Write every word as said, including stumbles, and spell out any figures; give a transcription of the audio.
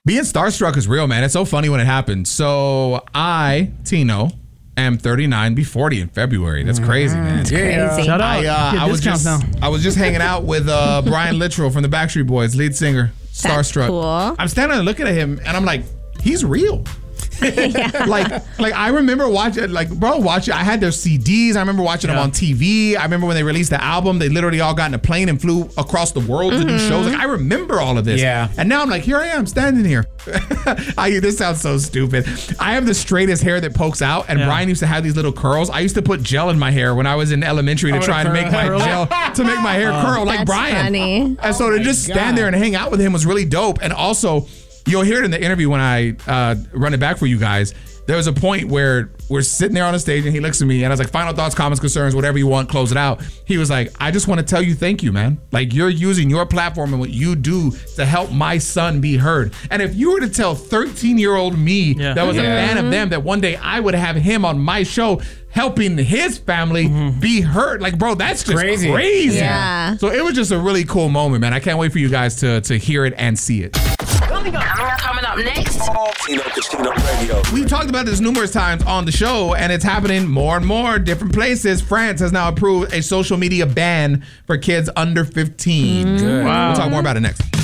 Being starstruck is real, man. It's so funny when it happens. So I, Tino, am thirty-nine, be forty in February. That's crazy, man. It's crazy. Yeah. Shout out. I, uh, Get I was discounts just now. I was just hanging out with uh, Brian Littrell from the Backstreet Boys, lead singer, starstruck. cool. I'm standing there looking at him, and I'm like, he's real. like, like I remember watching, like, bro, watch it. I had their C Ds. I remember watching them Yeah. on T V. I rember when they released the album, they literally all got in a plane and flew across the world to do shows. Like, I remember all of this. Yeah. And now I'm like, here I am standing here. I, this sounds so stupid. I have the straightest hair that pokes out, and Yeah. Brian used to have these little curls. I used to put gel in my hair when I was in elementary to Oh, try to and make my curl- gel to make my hair curl like That's Brian. funny. And so to just stand there and hang out with him was really dope. And also, you'll hear it in the interview when I uh, run it back for you guys. There was a point where we're sitting there on the stage and he looks at me and I was like, final thoughts, comments, concerns, whatever you want, close it out. He was like, I just want to tell you thank you, man. Like, you're using your platform and what you do to help my son be heard. And if you were to tell thirteen-year-old me Yeah. that was a Yeah. fan of them that one day I would have him on my show helping his family be heard. Like, bro, that's just crazy. Crazy. Yeah. So it was just a really cool moment, man. I can't wait for you guys to, to hear it and see it. Coming up, coming up next. Tino Casino Radio. We've talked about this numerous times on the show, and it's happening more and more different places. France has now approved a social media ban for kids under fifteen. Wow. We'll talk more about it next.